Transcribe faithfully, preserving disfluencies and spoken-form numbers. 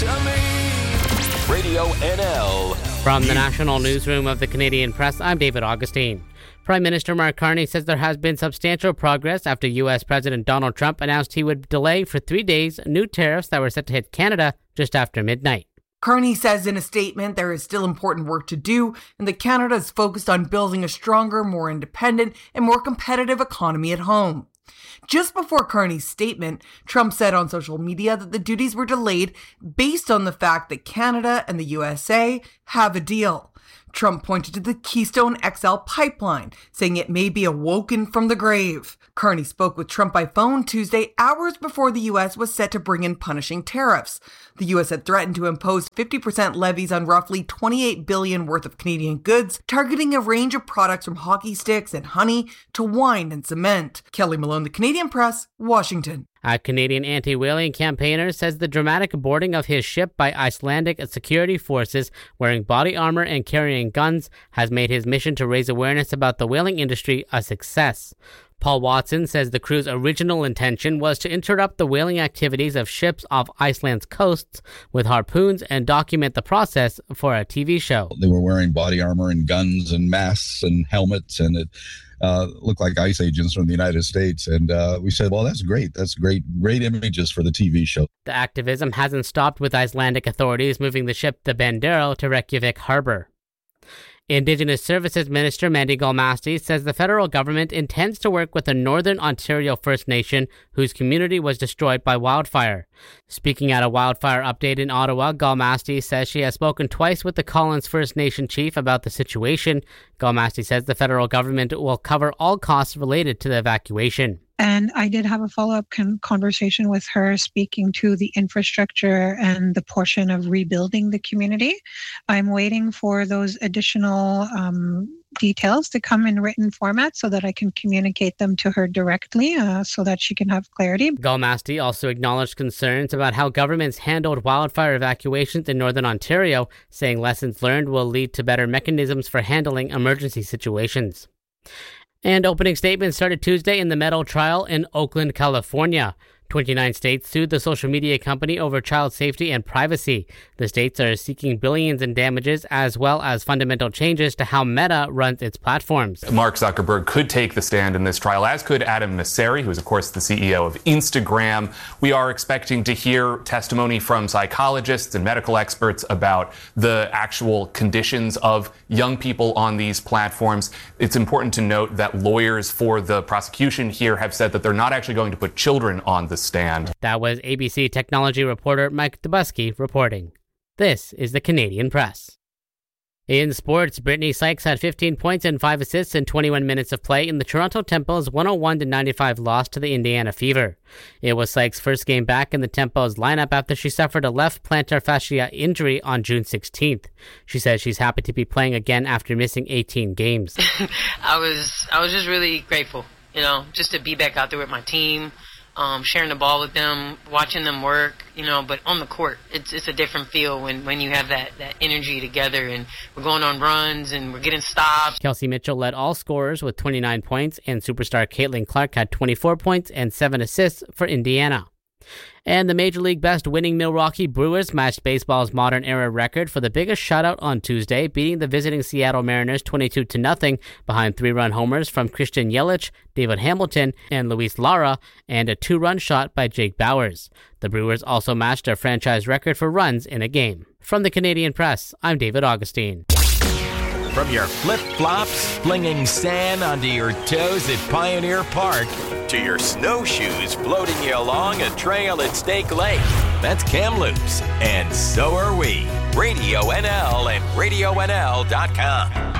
to me. Radio N L. From the National Newsroom of the Canadian Press, I'm David Augustine. Prime Minister Mark Carney says there has been substantial progress after U S President Donald Trump announced he would delay for three days new tariffs that were set to hit Canada just after midnight. Carney says in a statement there is still important work to do and that Canada is focused on building a stronger, more independent, and more competitive economy at home. Just before Carney's statement, Trump said on social media that the duties were delayed based on the fact that Canada and the U S A have a deal. Trump pointed to the Keystone X L pipeline, saying it may be awoken from the grave. Carney spoke with Trump by phone Tuesday, hours before the U S was set to bring in punishing tariffs. The U S had threatened to impose fifty percent levies on roughly twenty-eight billion dollars worth of Canadian goods, targeting a range of products from hockey sticks and honey to wine and cement. Kelly Malone, The Canadian Press, Washington. A Canadian anti-whaling campaigner says the dramatic boarding of his ship by Icelandic security forces wearing body armor and carrying guns has made his mission to raise awareness about the whaling industry a success. Paul Watson says the crew's original intention was to interrupt the whaling activities of ships off Iceland's coasts with harpoons and document the process for a T V show. They were wearing body armor and guns and masks and helmets, and it uh, looked like ICE agents from the United States. And uh, we said, well, that's great. That's great, great images for the T V show. The activism hasn't stopped, with Icelandic authorities moving the ship the Bandero to Reykjavik harbor. Indigenous Services Minister Mandy Galmasti says the federal government intends to work with the Northern Ontario First Nation, whose community was destroyed by wildfire. Speaking at a wildfire update in Ottawa, Galmasti says she has spoken twice with the Collins First Nation chief about the situation. Galmasti says the federal government will cover all costs related to the evacuation. And I did have a follow-up con- conversation with her, speaking to the infrastructure and the portion of rebuilding the community. I'm waiting for those additional um, details to come in written format so that I can communicate them to her directly uh, so that she can have clarity. Galmasti also acknowledged concerns about how governments handled wildfire evacuations in Northern Ontario, saying lessons learned will lead to better mechanisms for handling emergency situations. And opening statements started Tuesday in the Meadow trial in Oakland, California. twenty-nine states sued the social media company over child safety and privacy. The states are seeking billions in damages as well as fundamental changes to how Meta runs its platforms. Mark Zuckerberg could take the stand in this trial, as could Adam Mosseri, who is, of course, the C E O of Instagram. We are expecting to hear testimony from psychologists and medical experts about the actual conditions of young people on these platforms. It's important to note that lawyers for the prosecution here have said that they're not actually going to put children on the stand. That was A B C technology reporter Mike Dubusky reporting. This is the Canadian Press. In sports, Brittany Sykes had fifteen points and five assists in twenty-one minutes of play in the Toronto Temple's one oh one to ninety-five loss to the Indiana Fever. It was Sykes' first game back in the Temple's lineup after she suffered a left plantar fascia injury on June sixteenth. She says she's happy to be playing again after missing eighteen games. I was I was just really grateful, you know, just to be back out there with my team. Um, sharing the ball with them, watching them work, you know, but on the court, it's it's a different feel when, when you have that, that energy together and we're going on runs and we're getting stops. Kelsey Mitchell led all scorers with twenty-nine points, and superstar Caitlin Clark had twenty-four points and seven assists for Indiana. And the Major League Best winning Milwaukee Brewers matched baseball's modern era record for the biggest shutout on Tuesday, beating the visiting Seattle Mariners twenty-two to nothing behind three-run homers from Christian Yelich, David Hamilton, and Luis Lara, and a two-run shot by Jake Bauers. The Brewers also matched their franchise record for runs in a game. From the Canadian Press, I'm David Augustine. From your flip-flops, flinging sand onto your toes at Pioneer Park, to your snowshoes floating you along a trail at Stake Lake. That's Kamloops, and so are we. Radio N L and radio N L dot com.